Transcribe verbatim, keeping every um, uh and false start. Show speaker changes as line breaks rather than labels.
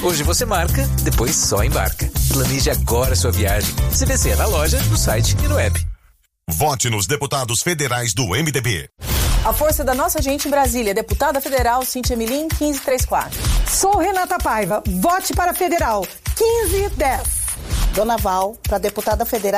Hoje você marca, depois só embarca. Planeje agora sua viagem. C V C na loja, no site e no app.
Vote nos deputados federais do M D B.
A força da nossa gente em Brasília, deputada federal Cíntia Milim, quinze trinta e quatro.
Sou Renata Paiva, vote para federal, quinze dez.
Dona Val, para deputada federal.